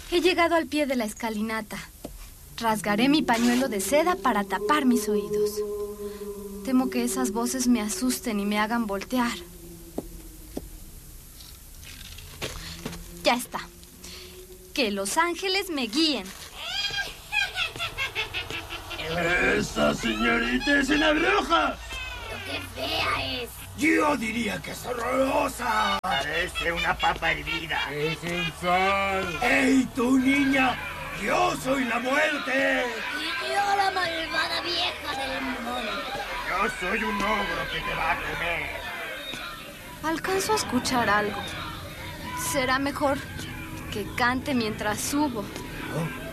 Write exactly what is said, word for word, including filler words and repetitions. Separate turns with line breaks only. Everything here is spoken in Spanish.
He llegado al pie de la escalinata. Rasgaré mi pañuelo de seda para tapar mis oídos. Temo que esas voces me asusten y me hagan voltear. Ya está. Que los ángeles me guíen.
¡Esa señorita es una bruja!
¡Pero qué fea es!
Yo diría que es horrorosa.
Parece una papa hervida.
¡Es sensual!
¡Ey, tú, niña! ¡Yo soy la muerte!
Y yo la malvada vieja del monte.
Yo soy un ogro que te va a comer.
Alcanzo a escuchar algo. Será mejor que cante mientras subo.
¿Oh?